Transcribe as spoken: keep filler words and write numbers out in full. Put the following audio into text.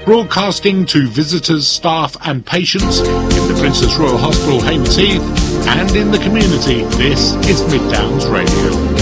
Broadcasting to visitors, staff and patients in the Princess Royal Hospital, Haymans Heath, and in the community, this is Mid Downs Radio.